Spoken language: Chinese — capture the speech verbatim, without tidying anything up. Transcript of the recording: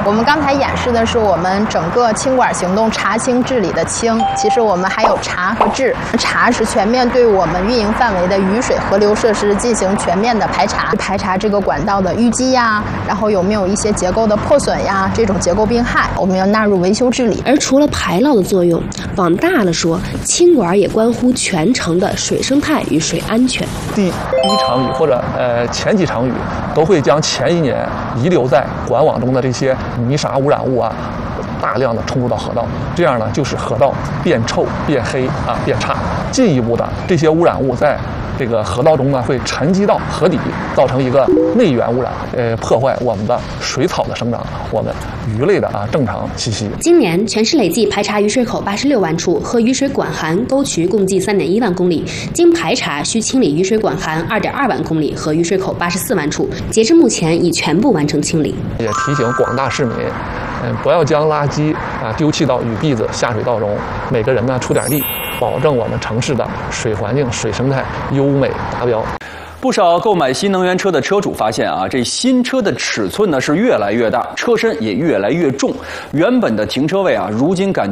我们刚才演示的是我们整个清管行动查清治理的清，其实我们还有查和治。查是全面对我们运营范围的雨水河流设施进行全面的排查，排查这个管道的淤积呀，然后有没有一些结构的破损呀，这种结构病害，我们要纳入维修治理。 而除了排涝的作用，往大了说，清管也关乎全城的水生态与水安全。 第一场雨或者呃前几场雨，都会将前一年遗留在管网中的这些泥沙污染物啊，大量的冲入到河道，这样呢，就使河道变臭、变黑啊、变差。进一步的，这些污染物在这个河道中呢，会沉积到河底，造成一个内源污染，呃，破坏我们的水草的生长，我们鱼类的啊正常栖息。 今年全市累计排查雨水口八十六万处和雨水管涵沟渠共计三点一万公里，经排查需清理雨水管涵二点二万公里和雨水口八十四万处，截至目前已全部完成清理。 也提醒广大市民，嗯，不要将垃圾啊丢弃到雨篦子、下水道中，每个人呢出点力，保证我们城市的水环境、水生态优美达标。 不少购买新能源车的车主发现啊，这新车的尺寸呢是越来越大，车身也越来越重，原本的停车位啊，如今感觉